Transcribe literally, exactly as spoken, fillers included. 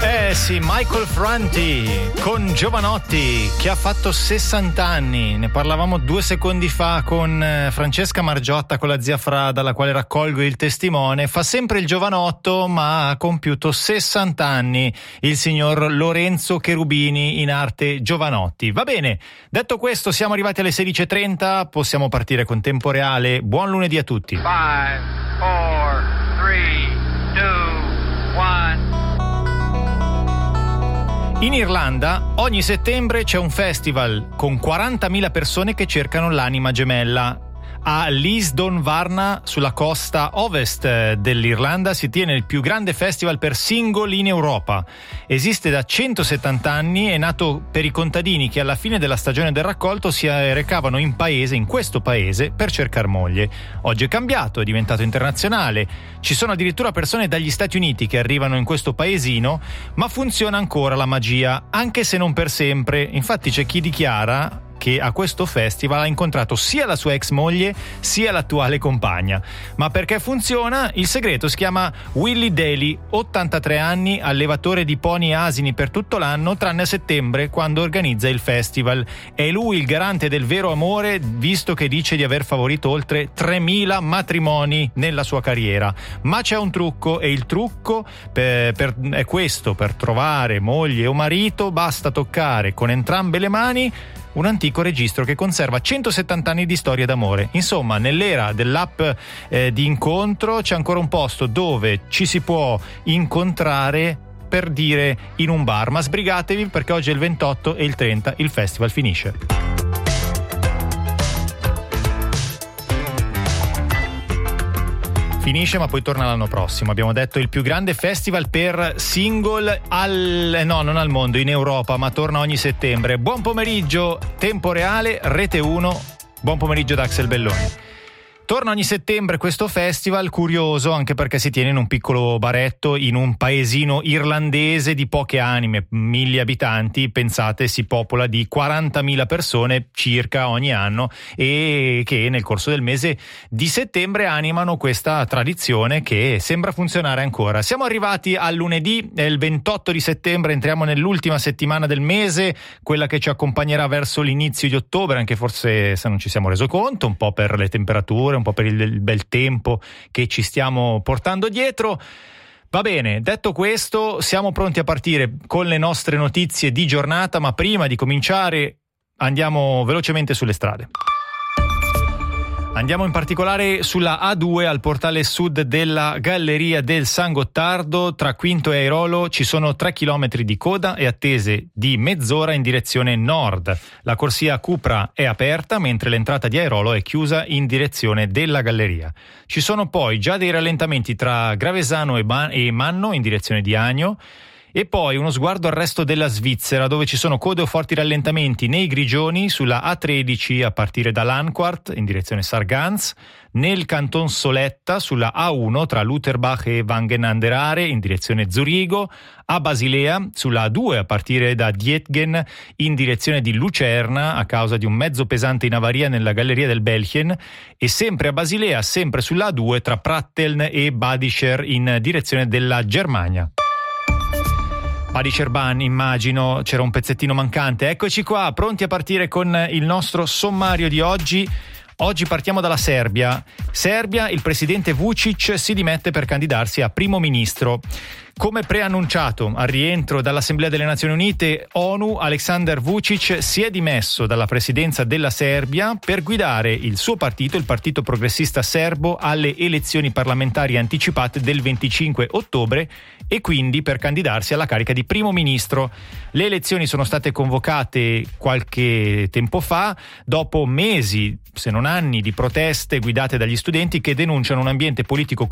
Eh sì, Michael Franti con Giovanotti che ha fatto sessanta anni. Ne parlavamo due secondi fa con Francesca Margiotta, con la zia Fra, dalla quale raccolgo il testimone. Fa sempre il giovanotto, ma ha compiuto sessanta anni il signor Lorenzo Cherubini, in arte Giovanotti. Va bene, detto questo siamo arrivati alle sedici e trenta, possiamo partire con tempo reale. Buon lunedì a tutti. five, four, three, two, one. In Irlanda ogni settembre c'è un festival con quarantamila persone che cercano l'anima gemella. A Lisdoonvarna, sulla costa ovest dell'Irlanda, si tiene il più grande festival per single in Europa. Esiste da centosettanta anni, è nato per i contadini che alla fine della stagione del raccolto si recavano in paese, in questo paese, per cercare moglie. Oggi è cambiato, è diventato internazionale. Ci sono addirittura persone dagli Stati Uniti che arrivano in questo paesino, ma funziona ancora la magia, anche se non per sempre. Infatti c'è chi dichiara che a questo festival ha incontrato sia la sua ex moglie sia l'attuale compagna. Ma perché funziona? Il segreto si chiama Willie Daly, ottantatré anni, allevatore di pony e asini per tutto l'anno, tranne a settembre, quando organizza il festival. È lui il garante del vero amore, visto che dice di aver favorito oltre tremila matrimoni nella sua carriera. Ma c'è un trucco, e il trucco per, per, è questo: per trovare moglie o marito basta toccare con entrambe le mani un antico registro che conserva centosettanta anni di storia d'amore. Insomma, nell'era dell'app eh, di incontro c'è ancora un posto dove ci si può incontrare, per dire in un bar. Ma sbrigatevi, perché oggi è il ventotto e il trenta il festival finisce. Finisce, ma poi torna l'anno prossimo. Abbiamo detto il più grande festival per single al no, non al mondo, in Europa, ma torna ogni settembre. Buon pomeriggio, tempo reale, Rete uno. Buon pomeriggio da Axel Belloni. Torna ogni settembre questo festival, curioso anche perché si tiene in un piccolo baretto in un paesino irlandese di poche anime, mille abitanti. Pensate, si popola di quarantamila persone circa ogni anno, e che nel corso del mese di settembre animano questa tradizione che sembra funzionare ancora. Siamo arrivati al lunedì, è il ventotto di settembre, entriamo nell'ultima settimana del mese, quella che ci accompagnerà verso l'inizio di ottobre, anche forse se non ci siamo reso conto, un po' per le temperature, un po' per il, il bel tempo che ci stiamo portando dietro. Va bene, detto questo, siamo pronti a partire con le nostre notizie di giornata, ma prima di cominciare andiamo velocemente sulle strade. Andiamo in particolare sulla A due, al portale sud della Galleria del San Gottardo. Tra Quinto e Airolo ci sono tre chilometri di coda e attese di mezz'ora in direzione nord. La corsia Cupra è aperta, mentre l'entrata di Airolo è chiusa in direzione della Galleria. Ci sono poi già dei rallentamenti tra Gravesano e, Ban- e Manno in direzione di Agno. E poi uno sguardo al resto della Svizzera, dove ci sono code o forti rallentamenti nei Grigioni, sulla A tredici a partire da Lanquart in direzione Sargans, nel Canton Soletta sulla A uno tra Lutherbach e Wangen an der Aare in direzione Zurigo, a Basilea sulla A due a partire da Dietgen in direzione di Lucerna a causa di un mezzo pesante in avaria nella galleria del Belchien, e sempre a Basilea, sempre sulla A due tra Pratteln e Badischer in direzione della Germania. Badischer-Bahn, immagino, c'era un pezzettino mancante. Eccoci qua, pronti a partire con il nostro sommario di oggi. Oggi partiamo dalla Serbia. Serbia, il presidente Vučić si dimette per candidarsi a primo ministro. Come preannunciato al rientro dall'Assemblea delle Nazioni Unite ONU, Aleksandar Vučić si è dimesso dalla presidenza della Serbia per guidare il suo partito, il Partito Progressista Serbo, alle elezioni parlamentari anticipate del venticinque ottobre e quindi per candidarsi alla carica di primo ministro. Le elezioni sono state convocate qualche tempo fa, dopo mesi, se non anni, di proteste guidate dagli studenti che denunciano un ambiente politico